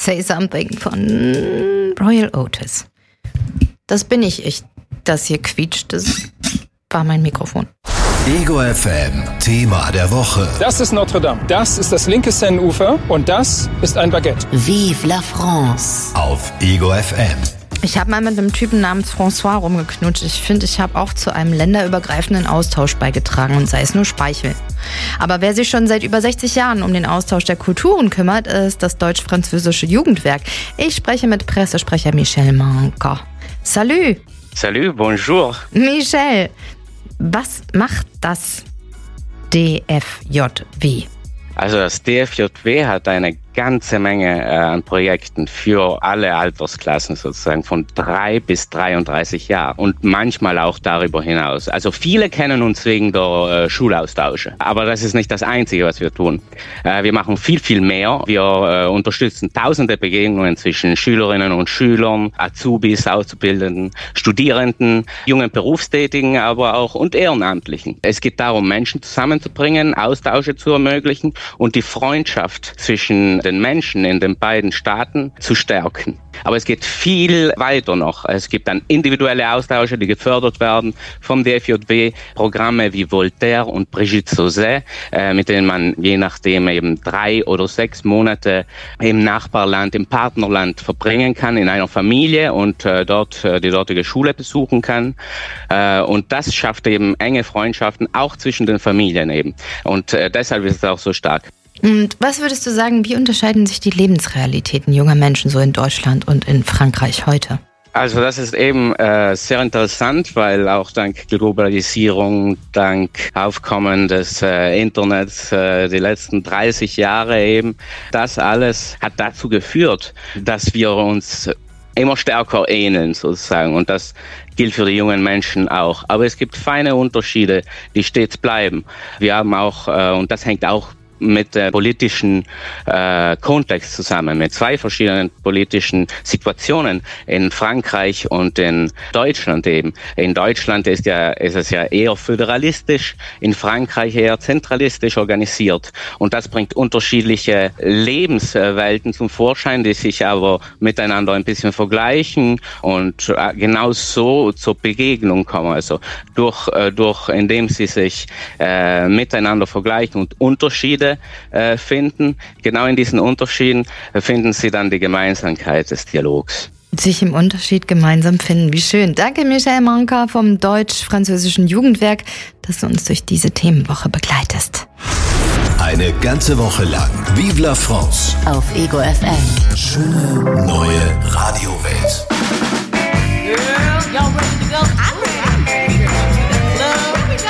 Say Something von Royal Otis. Das bin ich. Das hier quietscht, das war mein Mikrofon. Ego FM, Thema der Woche. Das ist Notre Dame, das ist das linke Seineufer und das ist ein Baguette. Vive la France. Auf Ego FM. Ich habe mal mit einem Typen namens François rumgeknutscht. Ich finde, ich habe auch zu einem länderübergreifenden Austausch beigetragen und sei es nur Speichel. Aber wer sich schon seit über 60 Jahren um den Austausch der Kulturen kümmert, ist das deutsch-französische Jugendwerk. Ich spreche mit Pressesprecher Michel Manka. Salut! Salut, bonjour. Michel, was macht das DFJW? Also das DFJW hat eine ganze Menge an Projekten für alle Altersklassen sozusagen von 3 bis 33 Jahren und manchmal auch darüber hinaus. Also viele kennen uns wegen der Schulaustausche, aber das ist nicht das Einzige, was wir tun. Wir machen viel, viel mehr. Wir unterstützen tausende Begegnungen zwischen Schülerinnen und Schülern, Azubis, Auszubildenden, Studierenden, jungen Berufstätigen, aber auch und Ehrenamtlichen. Es geht darum, Menschen zusammenzubringen, Austausche zu ermöglichen und die Freundschaft zwischen den Menschen in den beiden Staaten zu stärken. Aber es geht viel weiter noch. Es gibt dann individuelle Austausche, die gefördert werden vom DFJW, Programme wie Voltaire und Brigitte Sauzet, mit denen man je nachdem eben 3 oder 6 Monate im Nachbarland, im Partnerland verbringen kann, in einer Familie und dort die dortige Schule besuchen kann. Und das schafft eben enge Freundschaften, auch zwischen den Familien eben. Und deshalb ist es auch so stark. Und was würdest du sagen, wie unterscheiden sich die Lebensrealitäten junger Menschen so in Deutschland und in Frankreich heute? Also das ist eben sehr interessant, weil auch dank Globalisierung, dank Aufkommen des Internets die letzten 30 Jahre eben, das alles hat dazu geführt, dass wir uns immer stärker ähneln sozusagen und das gilt für die jungen Menschen auch. Aber es gibt feine Unterschiede, die stets bleiben. Wir haben auch, und das hängt auch mit der politischen Kontext zusammen, mit 2 verschiedenen politischen Situationen in Frankreich und in Deutschland eben. In Deutschland ist es ja eher föderalistisch, in Frankreich eher zentralistisch organisiert. Und das bringt unterschiedliche Lebenswelten zum Vorschein, die sich aber miteinander ein bisschen vergleichen und genau so zur Begegnung kommen. Also indem sie sich miteinander vergleichen und Unterschiede finden. Genau in diesen Unterschieden finden sie dann die Gemeinsamkeit des Dialogs. Sich im Unterschied gemeinsam finden. Wie schön. Danke, Michel Manka vom deutsch-französischen Jugendwerk, dass du uns durch diese Themenwoche begleitest. Eine ganze Woche lang Vive la France. Auf Ego FM. Schöne neue Radiowelt.